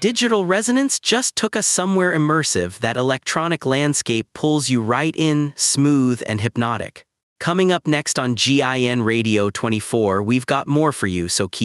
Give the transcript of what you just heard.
Digital resonance just took us somewhere immersive. That electronic landscape pulls you right in, smooth and hypnotic. Coming up next on GIN Radio 24, we've got more for you, so keep